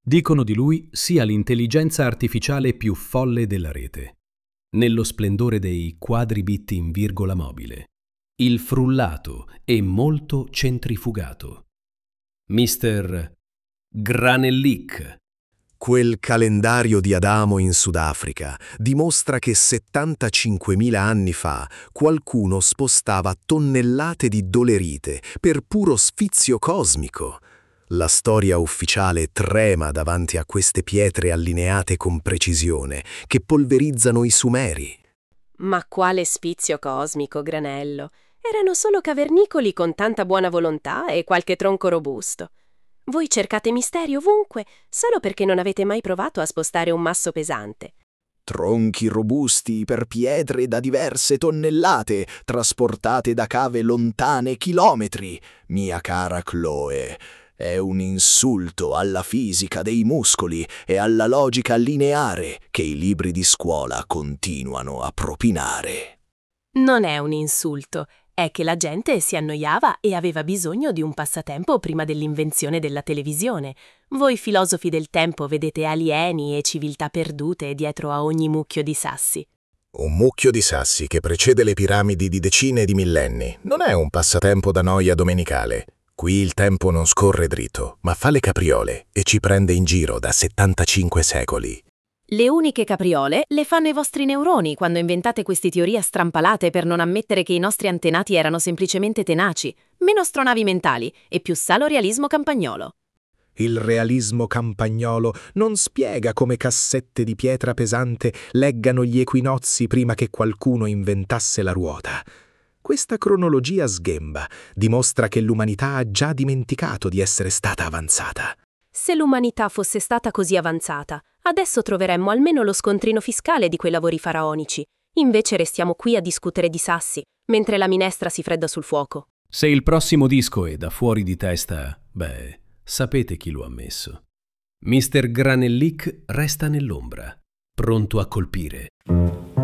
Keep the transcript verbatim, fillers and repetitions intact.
Dicono di lui sia l'intelligenza artificiale più folle della rete. Nello splendore dei quadribit in virgola mobile. Il frullato e molto centrifugato. mister Granellic. Quel calendario di Adamo in Sudafrica dimostra che settantacinquemila anni fa qualcuno spostava tonnellate di dolerite per puro sfizio cosmico. La storia ufficiale trema davanti a queste pietre allineate con precisione che polverizzano i Sumeri. Ma quale sfizio cosmico, Granello! Erano solo cavernicoli con tanta buona volontà e qualche tronco robusto. Voi cercate misteri ovunque, solo perché non avete mai provato a spostare un masso pesante. Tronchi robusti per pietre da diverse tonnellate, trasportate da cave lontane chilometri, mia cara Chloe. È un insulto alla fisica dei muscoli e alla logica lineare che i libri di scuola continuano a propinare. Non è un insulto, è che la gente si annoiava e aveva bisogno di un passatempo prima dell'invenzione della televisione. Voi filosofi del tempo vedete alieni e civiltà perdute dietro a ogni mucchio di sassi. Un mucchio di sassi che precede le piramidi di decine di millenni non è un passatempo da noia domenicale. Qui il tempo non scorre dritto, ma fa le capriole e ci prende in giro da settantacinque secoli. Le uniche capriole le fanno i vostri neuroni quando inventate queste teorie strampalate per non ammettere che i nostri antenati erano semplicemente tenaci, meno astronavi mentali e più sano realismo campagnolo. Il realismo campagnolo non spiega come cassette di pietra pesante leggano gli equinozi prima che qualcuno inventasse la ruota. Questa cronologia sghemba dimostra che l'umanità ha già dimenticato di essere stata avanzata. Se l'umanità fosse stata così avanzata, adesso troveremmo almeno lo scontrino fiscale di quei lavori faraonici. Invece restiamo qui a discutere di sassi, mentre la minestra si fredda sul fuoco. Se il prossimo disco è da fuori di testa, beh, sapete chi lo ha messo. mister Granellic resta nell'ombra, pronto a colpire.